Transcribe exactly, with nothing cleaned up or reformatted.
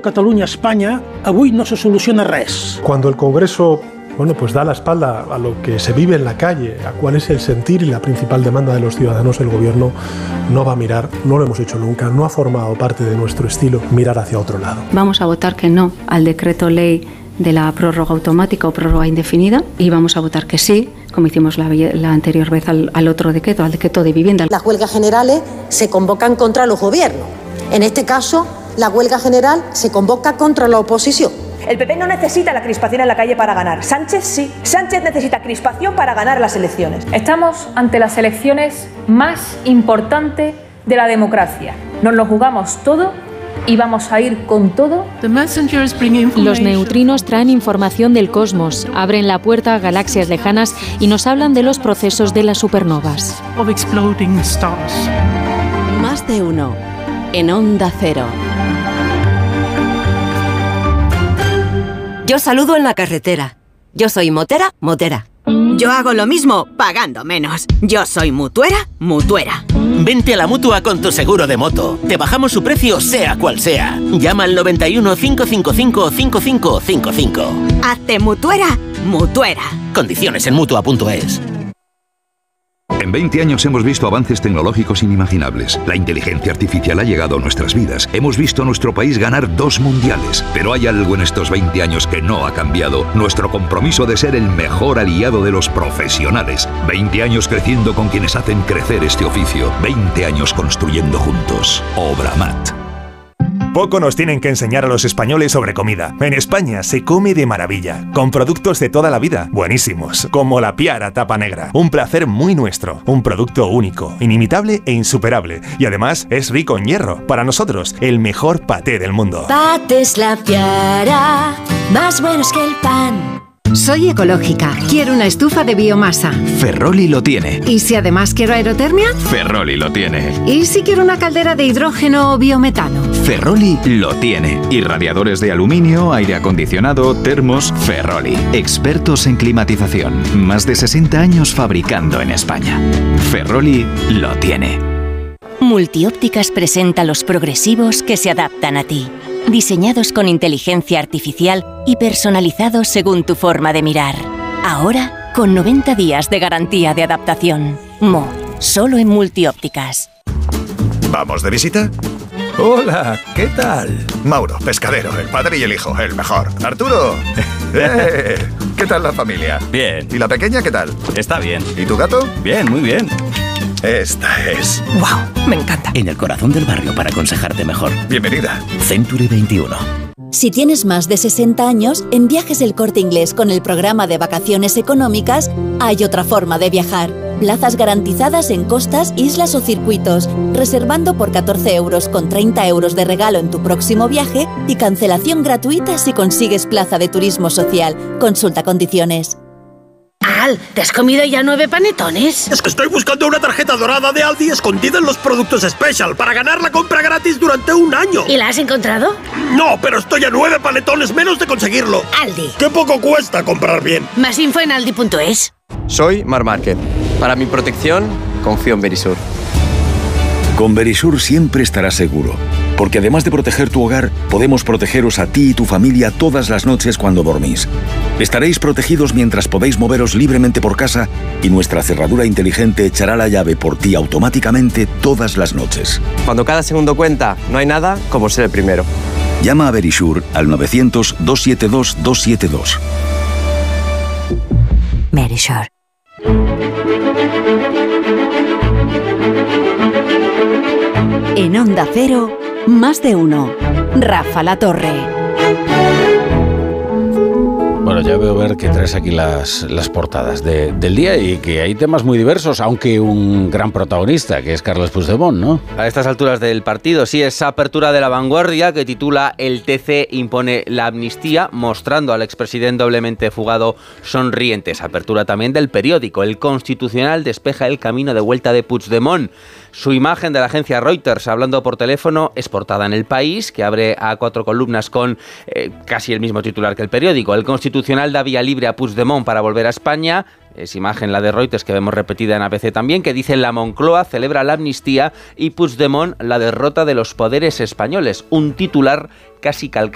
Catalunya-Espanya, avui no se soluciona res. Cuando el Congreso, bueno, pues da la espalda a lo que se vive en la calle, a cuál es el sentir y la principal demanda de los ciudadanos, el gobierno no va a mirar, no lo hemos hecho nunca, no ha formado parte de nuestro estilo mirar hacia otro lado. Vamos a votar que no al decreto ley de la prórroga automática o prórroga indefinida y vamos a votar que sí, como hicimos la, la anterior vez al, al otro decreto, al decreto de vivienda. Las huelgas generales se convocan contra los gobiernos. En este caso, la huelga general se convoca contra la oposición. El P P no necesita la crispación en la calle para ganar. Sánchez sí. Sánchez necesita crispación para ganar las elecciones. Estamos ante las elecciones más importantes de la democracia. Nos lo jugamos todo y vamos a ir con todo. Los neutrinos traen información del cosmos, abren la puerta a galaxias lejanas y nos hablan de los procesos de las supernovas. Más de uno en Onda Cero. Yo saludo en la carretera. Yo soy motera, motera. Yo hago lo mismo, pagando menos. Yo soy mutuera, mutuera. Vente a la Mutua con tu seguro de moto. Te bajamos su precio sea cual sea. Llama al noventa y uno, cinco cinco cinco, cinco cinco cinco cinco. Hazte mutuera, mutuera. Condiciones en mutua punto es. En veinte años hemos visto avances tecnológicos inimaginables. La inteligencia artificial ha llegado a nuestras vidas. Hemos visto a nuestro país ganar dos mundiales. Pero hay algo en estos veinte años que no ha cambiado. Nuestro compromiso de ser el mejor aliado de los profesionales. veinte años creciendo con quienes hacen crecer este oficio. veinte años construyendo juntos. Obramat. Poco nos tienen que enseñar a los españoles sobre comida. En España se come de maravilla, con productos de toda la vida, buenísimos, como la Piara tapa negra. Un placer muy nuestro, un producto único, inimitable e insuperable. Y además es rico en hierro. Para nosotros, el mejor paté del mundo. Patés La Piara, más buenos que el pan. Soy ecológica. Quiero una estufa de biomasa. Ferroli lo tiene. ¿Y si además quiero aerotermia? Ferroli lo tiene. ¿Y si quiero una caldera de hidrógeno o biometano? Ferroli lo tiene. Y radiadores de aluminio, aire acondicionado, termos, Ferroli. Expertos en climatización. Más de sesenta años fabricando en España. Ferroli lo tiene. Multiópticas presenta los progresivos que se adaptan a ti. Diseñados con inteligencia artificial y personalizados según tu forma de mirar. Ahora, con noventa días de garantía de adaptación. Mo, solo en Multiópticas. ¿Vamos de visita? Hola, ¿qué tal? Mauro, pescadero, el padre y el hijo, el mejor. Arturo, ¡eh! ¿Qué tal la familia? Bien. ¿Y la pequeña qué tal? Está bien. ¿Y tu gato? Bien, muy bien. Esta es... ¡Wow! Me encanta. En el corazón del barrio para aconsejarte mejor. Bienvenida. Century veintiuno. Si tienes más de sesenta años, en Viajes El Corte Inglés con el programa de vacaciones económicas, hay otra forma de viajar. Plazas garantizadas en costas, islas o circuitos, reservando por catorce euros con treinta euros de regalo en tu próximo viaje y cancelación gratuita si consigues plaza de turismo social. Consulta condiciones. Al, ¿te has comido ya nueve panetones? Es que estoy buscando una tarjeta dorada de Aldi escondida en los productos Special para ganar la compra gratis durante un año. ¿Y la has encontrado? No, pero estoy a nueve panetones menos de conseguirlo. Aldi. ¡Qué poco cuesta comprar bien! Más info en aldi punto es. Soy Mar Márquez. Para mi protección, confío en Verisur. Con Verisur siempre estarás seguro, porque además de proteger tu hogar, podemos protegeros a ti y tu familia todas las noches cuando dormís. Estaréis protegidos mientras podéis moveros libremente por casa y nuestra cerradura inteligente echará la llave por ti automáticamente todas las noches. Cuando cada segundo cuenta, no hay nada como ser el primero. Llama a Verisur al novecientos, doscientos setenta y dos, doscientos setenta y dos. Verisur. En Onda Cero, más de uno. Rafa La Torre. Bueno, ya veo ver que traes aquí las, las portadas de, del día y que hay temas muy diversos, aunque un gran protagonista, que es Carles Puigdemont, ¿no? A estas alturas del partido, sí, esa apertura de La Vanguardia que titula "El T C impone la amnistía", mostrando al expresidente doblemente fugado sonriente. Esa apertura también del periódico El Constitucional despeja el camino de vuelta de Puigdemont. Su imagen de la agencia Reuters hablando por teléfono es portada en El País, que abre a cuatro columnas con eh, casi el mismo titular que el periódico. El Constitucional da vía libre a Puigdemont para volver a España. Es imagen la de Reuters que vemos repetida en A B C también, que dice: la Moncloa celebra la amnistía y Puigdemont la derrota de los poderes españoles. Un titular casi calcado